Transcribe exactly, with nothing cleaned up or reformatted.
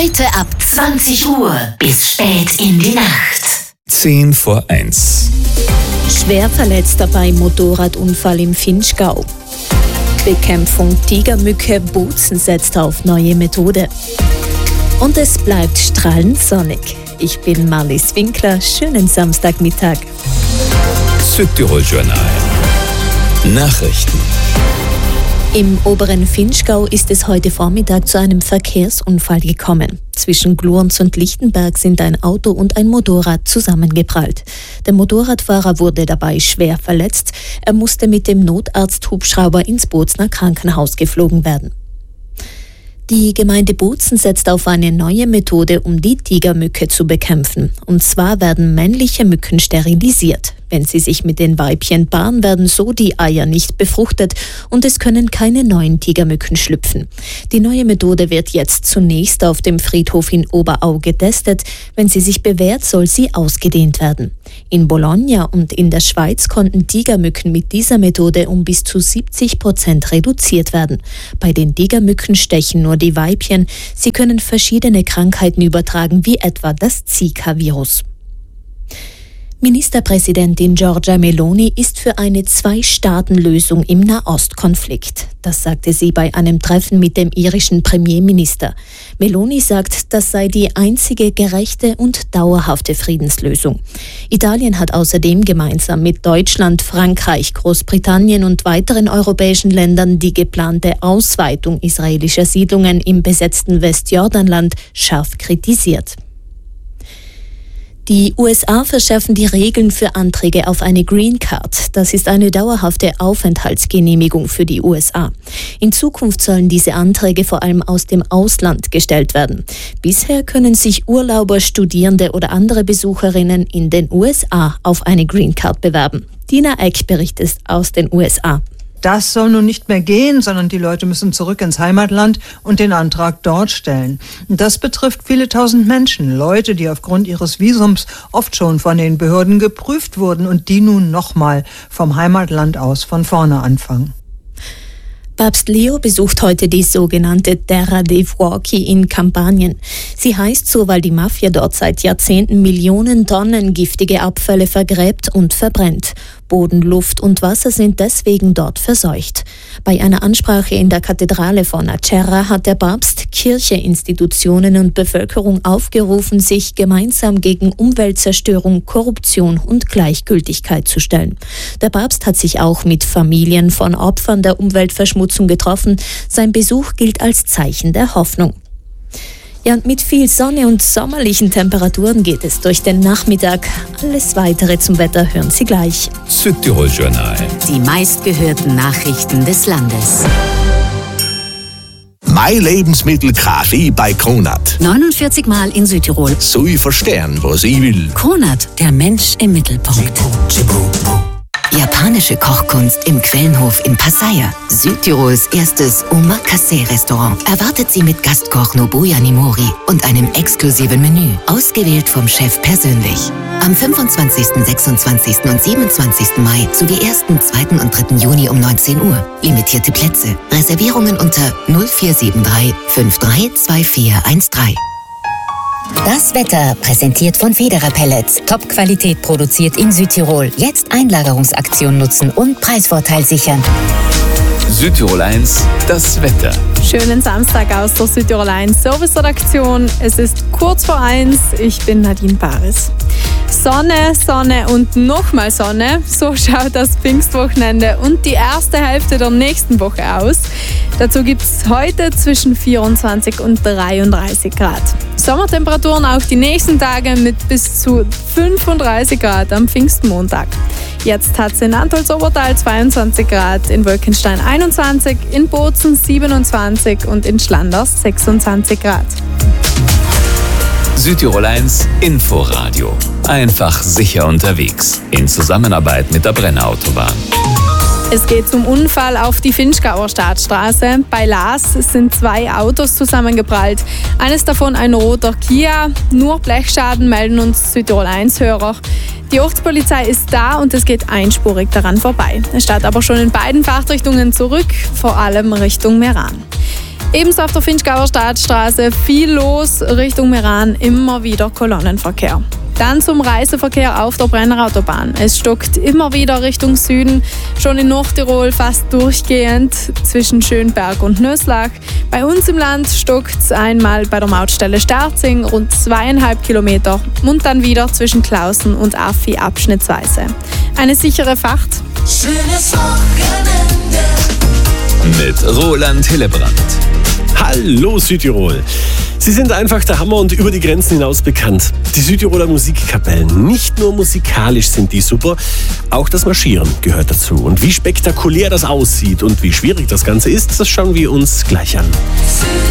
Heute ab zwanzig Uhr bis spät in die Nacht. zehn vor eins. Schwerverletzter beim Motorradunfall im Vinschgau. Bekämpfung Tigermücke, Bozen setzt auf neue Methode. Und es bleibt strahlend sonnig. Ich bin Marlies Winkler, schönen Samstagmittag. Südtirol-Journal. Nachrichten. Im oberen Vinschgau ist es heute Vormittag zu einem Verkehrsunfall gekommen. Zwischen Glurns und Lichtenberg sind ein Auto und ein Motorrad zusammengeprallt. Der Motorradfahrer wurde dabei schwer verletzt. Er musste mit dem Notarzthubschrauber ins Bozener Krankenhaus geflogen werden. Die Gemeinde Bozen setzt auf eine neue Methode, um die Tigermücke zu bekämpfen. Und zwar werden männliche Mücken sterilisiert. Wenn sie sich mit den Weibchen paaren, werden so die Eier nicht befruchtet und es können keine neuen Tigermücken schlüpfen. Die neue Methode wird jetzt zunächst auf dem Friedhof in Oberau getestet. Wenn sie sich bewährt, soll sie ausgedehnt werden. In Bologna und in der Schweiz konnten Tigermücken mit dieser Methode um bis zu siebzig Prozent reduziert werden. Bei den Tigermücken stechen nur die Weibchen. Sie können verschiedene Krankheiten übertragen, wie etwa das Zika-Virus. Ministerpräsidentin Giorgia Meloni ist für eine Zwei-Staaten-Lösung im Nahostkonflikt. Das sagte sie bei einem Treffen mit dem irischen Premierminister. Meloni sagt, das sei die einzige gerechte und dauerhafte Friedenslösung. Italien hat außerdem gemeinsam mit Deutschland, Frankreich, Großbritannien und weiteren europäischen Ländern die geplante Ausweitung israelischer Siedlungen im besetzten Westjordanland scharf kritisiert. Die U S A verschärfen die Regeln für Anträge auf eine Green Card. Das ist eine dauerhafte Aufenthaltsgenehmigung für die U S A. In Zukunft sollen diese Anträge vor allem aus dem Ausland gestellt werden. Bisher können sich Urlauber, Studierende oder andere Besucherinnen in den U S A auf eine Green Card bewerben. Dina Eck berichtet aus den U S A. Das soll nun nicht mehr gehen, sondern die Leute müssen zurück ins Heimatland und den Antrag dort stellen. Das betrifft viele tausend Menschen, Leute, die aufgrund ihres Visums oft schon von den Behörden geprüft wurden und die nun nochmal vom Heimatland aus von vorne anfangen. Papst Leo besucht heute die sogenannte Terra dei Fuochi in Kampanien. Sie heißt so, weil die Mafia dort seit Jahrzehnten Millionen Tonnen giftige Abfälle vergräbt und verbrennt. Boden, Luft und Wasser sind deswegen dort verseucht. Bei einer Ansprache in der Kathedrale von Acerra hat der Papst Kirche, Institutionen und Bevölkerung aufgerufen, sich gemeinsam gegen Umweltzerstörung, Korruption und Gleichgültigkeit zu stellen. Der Papst hat sich auch mit Familien von Opfern der Umweltverschmutzung getroffen. Sein Besuch gilt als Zeichen der Hoffnung. Ja, und mit viel Sonne und sommerlichen Temperaturen geht es durch den Nachmittag. Alles Weitere zum Wetter hören Sie gleich. Südtirol-Journal. Die meistgehörten Nachrichten des Landes. Mein Lebensmittel Kaffee bei Kronat. neunundvierzig Mal in Südtirol. So ich verstehen, was ich will. Kronat, der Mensch im Mittelpunkt. Japanische Kochkunst im Quellenhof in Pasaya. Südtirols erstes Omakase-Restaurant erwartet Sie mit Gastkoch Nobuya Nimori und einem exklusiven Menü, ausgewählt vom Chef persönlich. Am fünfundzwanzigsten, sechsundzwanzigsten und siebenundzwanzigsten Mai sowie ersten, zweiten und dritten Juni um neunzehn Uhr. Limitierte Plätze. Reservierungen unter null vier sieben drei fünf drei zwei vier eins drei. Das Wetter präsentiert von Federer Pellets. Top-Qualität produziert in Südtirol. Jetzt Einlagerungsaktion nutzen und Preisvorteil sichern. Südtirol eins, das Wetter. Schönen Samstag aus der Südtirol eins Serviceredaktion. Es ist kurz vor eins. Ich bin Nadine Paris. Sonne, Sonne und nochmal Sonne. So schaut das Pfingstwochenende und die erste Hälfte der nächsten Woche aus. Dazu gibt es heute zwischen vierundzwanzig und dreiunddreißig Grad. Sommertemperaturen auch die nächsten Tage mit bis zu fünfunddreißig Grad am Pfingstmontag. Jetzt hat es in Antholz-Obertal zweiundzwanzig Grad, in Wolkenstein einundzwanzig, in Bozen siebenundzwanzig und in Schlanders sechsundzwanzig Grad. Südtirol eins Inforadio. Einfach sicher unterwegs. In Zusammenarbeit mit der Brenner-Autobahn. Es geht zum Unfall auf die Vinschgauer Staatsstraße. Bei Laas sind zwei Autos zusammengeprallt. Eines davon ein roter Kia. Nur Blechschaden melden uns Südtirol eins Hörer. Die Ortspolizei ist da und es geht einspurig daran vorbei. Es startet aber schon in beiden Fahrtrichtungen zurück, vor allem Richtung Meran. Ebenso auf der Finchgauer Staatsstraße viel los, Richtung Meran immer wieder Kolonnenverkehr. Dann zum Reiseverkehr auf der Brenner Autobahn. Es stockt immer wieder Richtung Süden, schon in Nordtirol fast durchgehend zwischen Schönberg und Nöslach. Bei uns im Land stockt es einmal bei der Mautstelle Sterzing rund zweieinhalb Kilometer und dann wieder zwischen Klausen und Affi abschnittsweise. Eine sichere Fahrt. Schönes Wochenende mit Roland Hillebrand. Hallo Südtirol! Sie sind einfach der Hammer und über die Grenzen hinaus bekannt. Die Südtiroler Musikkapellen. Nicht nur musikalisch sind die super, auch das Marschieren gehört dazu. Und wie spektakulär das aussieht und wie schwierig das Ganze ist, das schauen wir uns gleich an.